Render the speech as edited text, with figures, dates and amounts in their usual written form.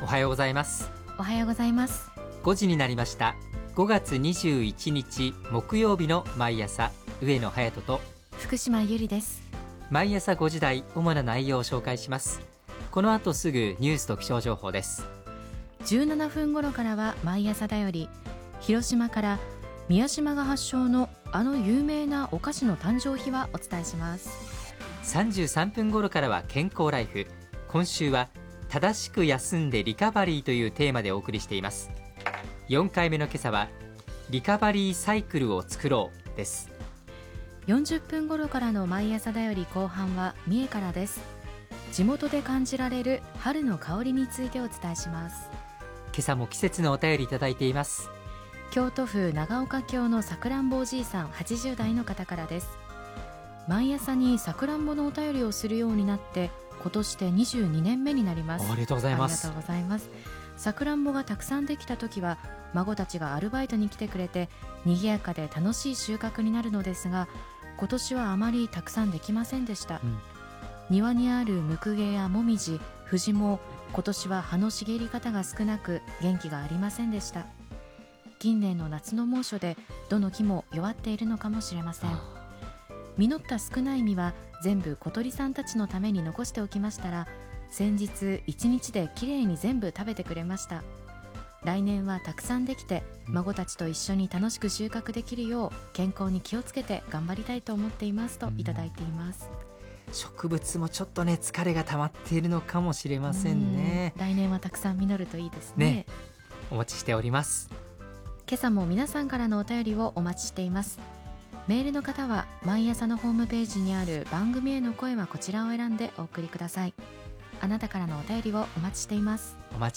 はようございます。 おはようございます。 5時になりました。5月21日木曜日の毎朝、上野隼人と福島ゆりです。 毎朝5時台、主な内容を紹介します。この後すぐニュースと気象情報です。 17分頃からは毎朝だより、広島から宮島が発祥のあの有名なお菓子の誕生日はお伝えします。 33分頃からは健康ライフ。今週は正しく休んでリカバリーというテーマでお送りしています。4回目の今朝はリカバリーサイクルを作ろうです。 40分頃からの毎朝だより後半は三重からです。地元で感じられる春の香りについてお伝えします。 今朝も季節のお便りいただいています。 京都府長岡京のさくらんぼおじいさん80代の方からです。毎朝にさくらんぼのお便りをするようになって今年で22年目になります。 ありがとうございます。 ありがとうございます。さくらんぼがたくさんできた時は孫たちがアルバイトに来てくれて賑やかで楽しい収穫になるのですが、今年はあまりたくさんできませんでした。庭にあるムクゲやモミジ、藤も今年は葉の茂り方が少なく元気がありませんでした。近年の夏の猛暑でどの木も弱っているのかもしれません。実った少ない実は全部小鳥さんたちのために残しておきましたら、先日1日できれいに全部食べてくれました。来年はたくさんできて孫たちと一緒に楽しく収穫できるよう健康に気をつけて頑張りたいと思っていますといただいています。 植物もちょっとね、疲れが溜まっているのかもしれませんね。 来年はたくさん実るといいですね。 お待ちしております。 今朝も皆さんからのお便りをお待ちしています。メールの方は毎朝のホームページにある番組への声はこちらを選んでお送りください。あなたからのお便りをお待ちしています。 お待